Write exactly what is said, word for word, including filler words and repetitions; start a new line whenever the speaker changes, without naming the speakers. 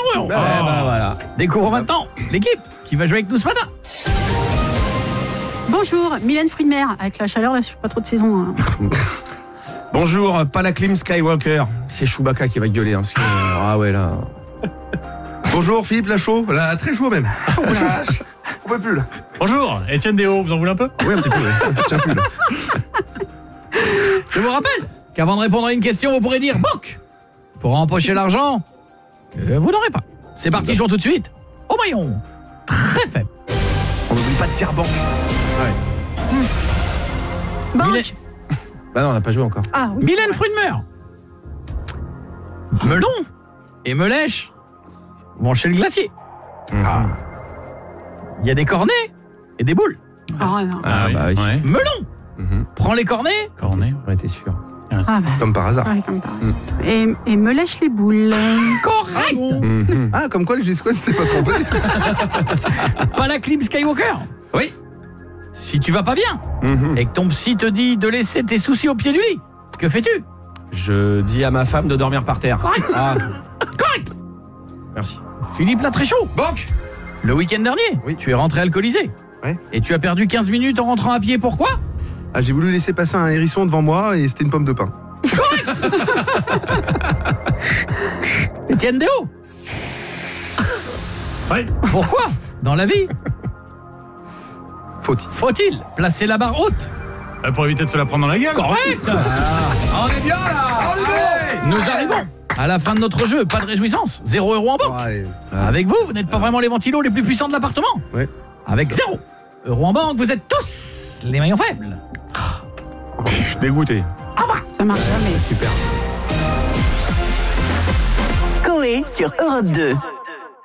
euros.
Ah.
Eh ben voilà. Découvre maintenant l'équipe qui va jouer avec nous ce matin.
Bonjour, Mylène Fruits de mer. Avec la chaleur, là, je suis pas trop de saison. Hein.
Bonjour, pas la clim Skywalker. C'est Chewbacca qui va gueuler. Hein, parce que, ah ouais, là...
Bonjour, Philippe Lachaud. Là, très chaud même. Oh, la vache. On peut plus, là.
Bonjour, Étienne Déo, vous en voulez un peu?
Oui, un petit peu, ouais. Tiens plus, là.
Je vous rappelle qu'avant de répondre à une question, vous pourrez dire banque pour empocher l'argent que vous n'aurez pas. C'est parti, jouons tout de suite au maillon très faible.
On n'oublie pas de dire banque. Ouais.
Banque.
Mylène,
Bah non, on n'a pas joué encore.
Ah oui.
Mylène Fruits de mer. Melon et Melèche vont chez le glacier.
Ah.
Il y a des cornets et des boules.
Ah, non.
Ah,
oui.
bah oui.
Ouais.
Melon
Mhm.
prend les cornets.
Cornet.
On était sûr.
Ah, bah.
Comme par hasard.
Ouais, comme par- et, et me lèche les boules.
Correct.
Mhm.
Ah, comme quoi le G-Squad c'était pas trompé.
Pas la clim Skywalker.
Oui.
Si tu vas pas bien
Mhm.
et que ton psy te dit de laisser tes soucis au pied du lit, que fais-tu?
Je dis à ma femme de dormir par terre.
Correct.
Ah,
Correct.
merci.
Philippe l'a très chaud.
Banque.
Le week-end dernier,
Oui.
tu es rentré alcoolisé.
Ouais.
Et tu as perdu quinze minutes en rentrant à pied. Pourquoi?
Ah, j'ai voulu laisser passer un hérisson devant moi et c'était une pomme de pain.
Étienne Déo.
Ouais.
Pourquoi, dans la vie,
Faut-il.
faut-il placer la barre haute?
Euh, Pour éviter de se la prendre dans la gueule.
Correct. On est bien là. Allez. Nous arrivons à la fin de notre jeu. Pas de réjouissance. Zéro euro en banque.
Oh, allez.
Avec vous, vous n'êtes pas vraiment les ventilos les plus puissants de l'appartement.
Ouais.
Avec zéro euro en banque, vous êtes tous les maillons faibles.
Je suis dégoûté.
Ça marche jamais.
Super.
Coé sur Europe deux.